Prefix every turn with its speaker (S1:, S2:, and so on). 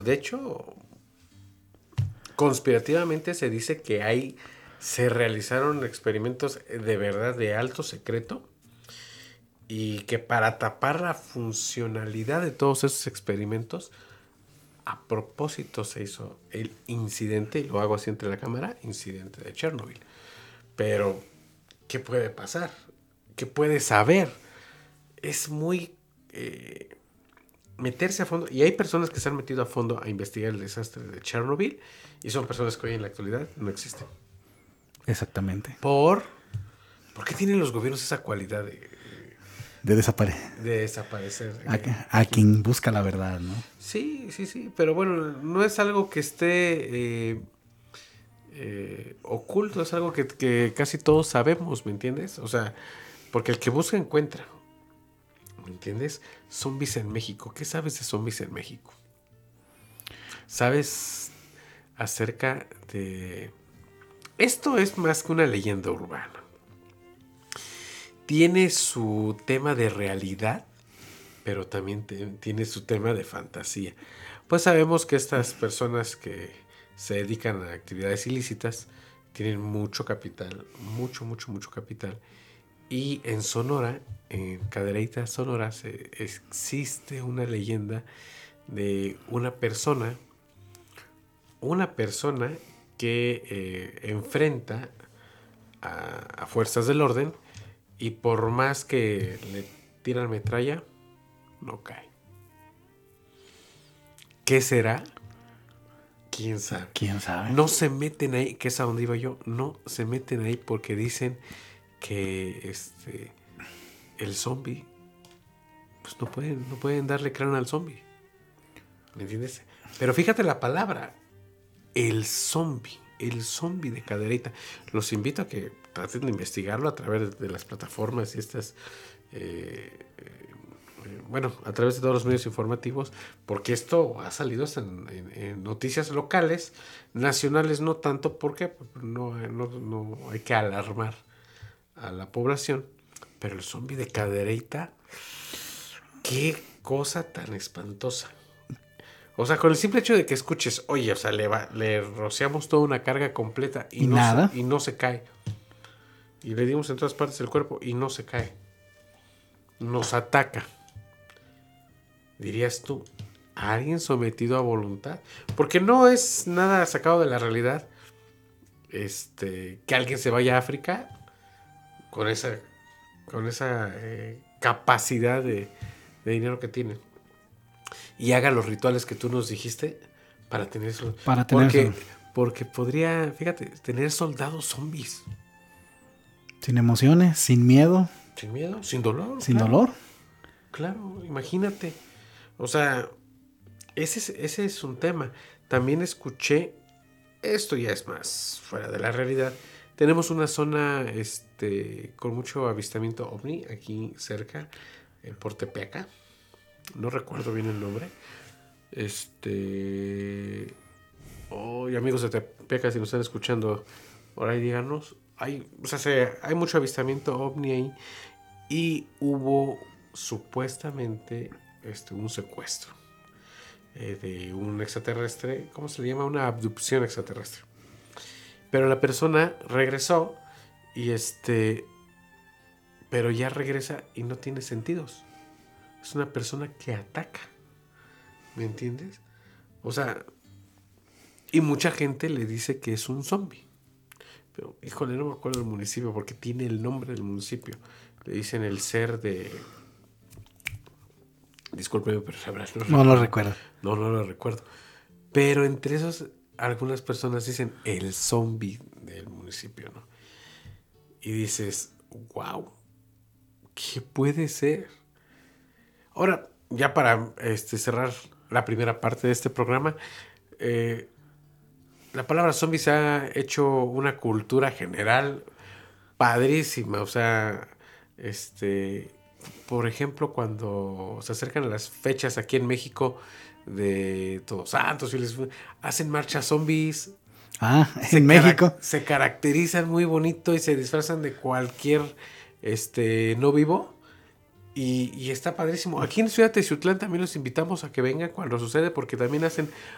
S1: De hecho, conspirativamente se dice que se realizaron experimentos de verdad de alto secreto y que para tapar la funcionalidad de todos esos experimentos, a propósito se hizo el incidente, y lo hago así entre la cámara, incidente de Chernobyl. Pero, ¿qué puede pasar? ¿Qué puede saber? Es muy meterse a fondo. Y hay personas que se han metido a fondo a investigar el desastre de Chernobyl y son personas que hoy en la actualidad no existen.
S2: Exactamente.
S1: ¿Por qué tienen los gobiernos esa cualidad
S2: De desaparecer.
S1: de desaparecer?
S2: A quien busca la verdad, ¿no?
S1: Sí, sí, sí, pero bueno, no es algo que esté oculto, es algo que casi todos sabemos, ¿me entiendes? O sea, porque el que busca encuentra, ¿me entiendes? Zombies en México. ¿Qué sabes de zombies en México? ¿Sabes acerca de... Esto es más que una leyenda urbana. Tiene su tema de realidad, pero también tiene su tema de fantasía. Pues sabemos que estas personas que se dedican a actividades ilícitas tienen mucho capital, mucho, mucho, mucho capital. Y en Sonora, en Cadereyta, Sonora, existe una leyenda de una persona que enfrenta a fuerzas del orden y por más que le tiran metralla, no cae. ¿Qué será? ¿Quién sabe?
S2: ¿Quién sabe?
S1: No se meten ahí, que es a donde iba yo, no se meten ahí porque dicen que el zombie, pues no pueden darle cráneo al zombie. ¿Me entiendes? Pero fíjate la palabra, el zombie de Cadereyta. Los invito a que traten de investigarlo a través de las plataformas y estas, bueno, a través de todos los medios informativos, porque esto ha salido hasta en noticias locales, nacionales no tanto, porque no hay que alarmar a la población, pero el zombie de Cadereyta, qué cosa tan espantosa. O sea, con el simple hecho de que escuches, oye, o sea, le rociamos toda una carga completa
S2: ¿Y nada?
S1: y no se cae. Y le dimos en todas partes del cuerpo y no se cae. Nos ataca. Dirías tú, ¿a alguien sometido a voluntad? Porque no es nada sacado de la realidad. Que alguien se vaya a África con esa capacidad de dinero que tiene y haga los rituales que tú nos dijiste para tener eso.
S2: Para tener eso.
S1: Porque podría, fíjate, tener soldados zombies.
S2: Sin emociones, sin miedo.
S1: Sin miedo, sin dolor.
S2: Sin
S1: Claro,
S2: dolor.
S1: claro, imagínate. O sea, ese es un tema. También escuché, esto ya es más fuera de la realidad. Tenemos una zona con mucho avistamiento ovni aquí cerca, en Portepeca. No recuerdo bien el nombre. Y amigos de Tepeca, si nos están escuchando, ahora díganos. Hay mucho avistamiento ovni ahí. Y hubo supuestamente un secuestro de un extraterrestre. ¿Cómo se le llama? Una abducción extraterrestre. Pero la persona regresó y pero ya regresa y no tiene sentidos. Es una persona que ataca. ¿Me entiendes? O sea, y mucha gente le dice que es un zombie. Pero, híjole, no me acuerdo del municipio porque tiene el nombre del municipio. Le dicen el ser de... Discúlpeme, pero sabrás.
S2: No lo recuerdo.
S1: No lo recuerdo. Pero entre esos, algunas personas dicen el zombie del municipio, ¿no? Y dices, wow, ¿qué puede ser? Ahora, ya para cerrar la primera parte de este programa, la palabra zombie se ha hecho una cultura general padrísima. O sea, por ejemplo, cuando se acercan a las fechas aquí en México de Todos Santos, hacen marchas zombies.
S2: En México.
S1: Se caracterizan muy bonito y se disfrazan de cualquier no vivo. Y está padrísimo. Aquí en Ciudad de Teciutlán también los invitamos a que vengan cuando sucede, porque también hacen